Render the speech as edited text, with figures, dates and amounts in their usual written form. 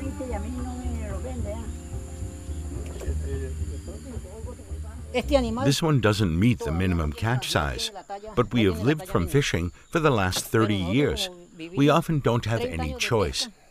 This one doesn't meet the minimum catch size, but we have lived from fishing for the last 30 years. We often don't have any choice.